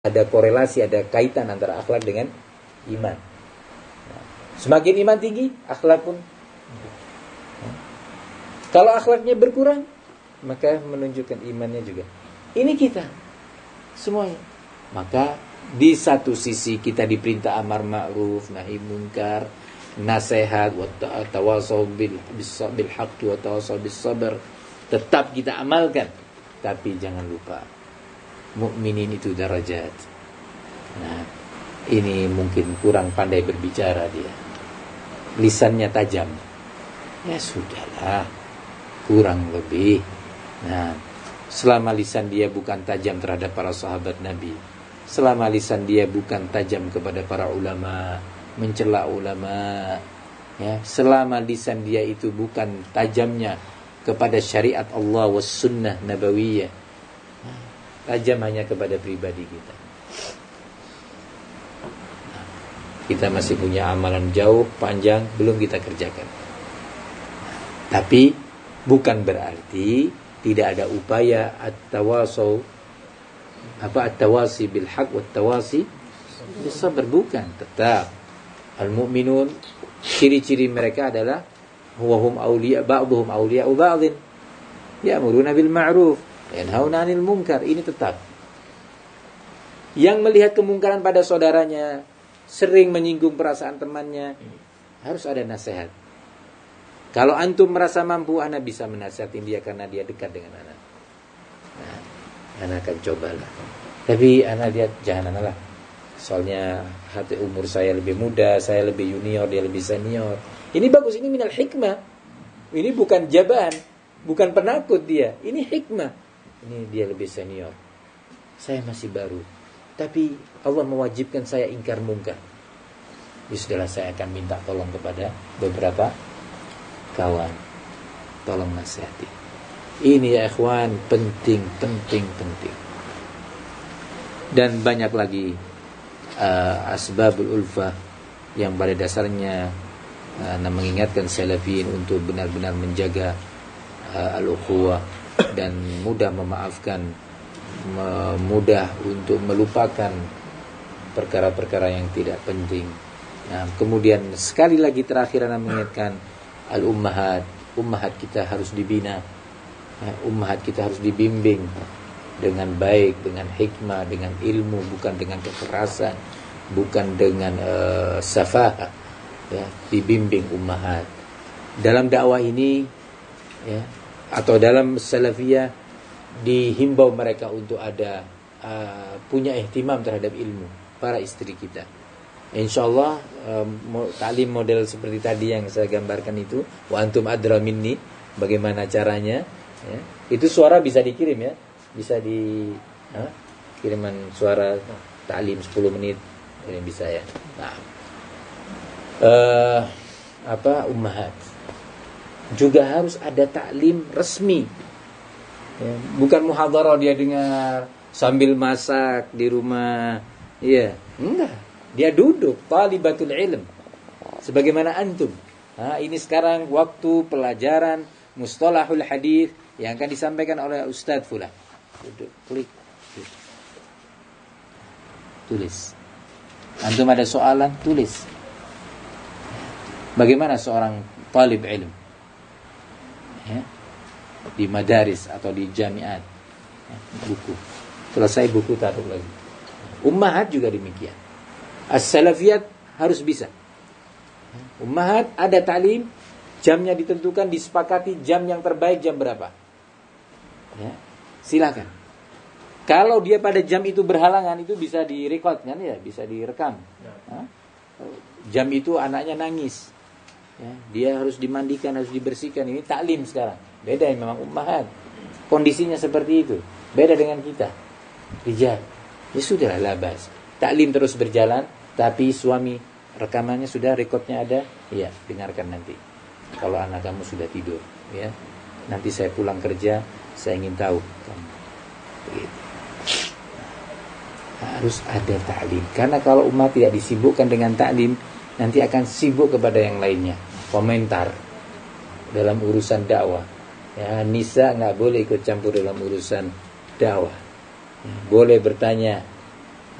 ada korelasi, ada kaitan antara akhlak dengan iman. Semakin iman tinggi, akhlak pun. Kalau akhlaknya berkurang, maka menunjukkan imannya juga. Ini kita semuanya. Maka di satu sisi kita diperintah amar ma'ruf, nahi munkar, nasihat, wa tawasaw bil haqqi wa tawasaw bis sabr. Tetap kita amalkan. Tapi jangan lupa, mukminin itu darajat. Nah, ini mungkin kurang pandai berbicara dia. Lisannya tajam. Ya sudahlah, kurang lebih. Nah, selama lisan dia bukan tajam terhadap para sahabat Nabi, selama lisan dia bukan tajam kepada para ulama, mencela ulama, ya, selama lisan dia itu bukan tajamnya kepada syariat Allah was sunnah nabawiyah, tajam hanya kepada pribadi kita. Kita masih punya amalan jauh, panjang, belum kita kerjakan. Tapi bukan berarti tidak ada upaya at-tawasi bil haq wa tawasi bis sabr. Bukan, tetap al-mu'minun, ciri-ciri mereka adalah huwahum awliya ba'dhum awliya'u ba'dhin ya'muruna bil ma'ruf wa yanhauna 'anil munkar. Ini tetap. Yang melihat kemungkaran pada saudaranya, sering menyinggung perasaan temannya, harus ada nasihat. Kalau antum merasa mampu, ana bisa menasihatin dia karena dia dekat dengan ana. Nah, ana akan cobalah. Tapi ana lihat jangan ana lah. Soalnya hati umur saya lebih muda, saya lebih junior, dia lebih senior. Ini bagus, ini minal hikmah. Ini bukan jabahan, bukan penakut dia. Ini hikmah. Ini dia lebih senior. Saya masih baru. Tapi Allah mewajibkan saya ingkar mungkar. Ya sudahlah, saya akan minta tolong kepada beberapa kawan. Tolong nasihati. Ini ya ikhwan, penting. Dan banyak lagi asbabul ulfah yang pada dasarnya mengingatkan salafiyin untuk benar-benar menjaga al-ukhuwah dan mudah memaafkan, mudah untuk melupakan perkara-perkara yang tidak penting. Nah, kemudian sekali lagi terakhir ana mengingatkan al-ummahat. Ummahat kita harus dibina. Ummahat kita harus dibimbing dengan baik, dengan hikmah, dengan ilmu, bukan dengan kekerasan, bukan dengan safah. Ya, dibimbing ummahat. Dalam dakwah ini, ya, atau dalam salafiyah, dihimbau mereka untuk ada punya ihtimam terhadap ilmu, para istri kita. InsyaAllah ta'lim model seperti tadi yang saya gambarkan itu, wa antum adra minni, bagaimana caranya, ya. Itu suara bisa dikirim, ya, bisa di kiriman suara ta'lim 10 menit, ini bisa, ya. Nah, ummahat juga harus ada ta'lim resmi, ya, bukan muhadharah dia dengar sambil masak di rumah, iya, enggak. Dia duduk, talibatul ilm, sebagaimana antum. Ini sekarang waktu pelajaran mustalahul hadis yang akan disampaikan oleh Ustadz Fulan. Duduk, klik, tulis. Antum ada soalan, tulis. Bagaimana seorang talib ilm, ya, di madaris atau di jamiat, ya, buku. Selesai buku taruh lagi. Ummahat juga demikian. As-salafiyat harus bisa. Ummahat ada ta'lim, jamnya ditentukan, disepakati jam yang terbaik jam berapa. Ya, silakan. Kalau dia pada jam itu berhalangan, itu bisa direkod kan, ya, bisa direkam. Jam itu anaknya nangis, ya, dia harus dimandikan, harus dibersihkan. Ini ta'lim sekarang. Beda yang memang ummahat. Kondisinya seperti itu. Beda dengan kita. Rijal. Ya sudah labas. Ta'lim terus berjalan. Tapi suami, rekamannya sudah, rekodnya ada, ya, dengarkan nanti. Kalau anak kamu sudah tidur, ya, nanti saya pulang kerja, saya ingin tahu kamu. Begitu. Harus ada ta'lim. Karena kalau umat tidak disibukkan dengan ta'lim, nanti akan sibuk kepada yang lainnya. Komentar dalam urusan dakwah. Ya, nisa nggak boleh ikut campur dalam urusan dakwah. Boleh bertanya